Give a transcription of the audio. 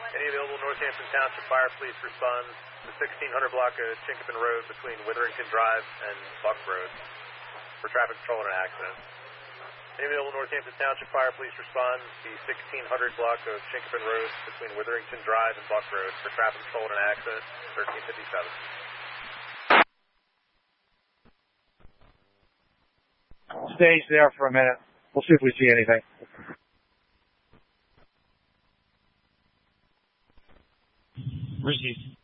Any available Northampton Township Fire, please respond to 1600 block of Chinkopin Road between Witherington Drive and Buck Road for traffic control and an accident. Any available Northampton Township Fire, please respond to 1600 block of Chinkopin Road between Witherington Drive and Buck Road for traffic control and an accident, 1357. Stage there for a minute. We'll see if we see anything. Received.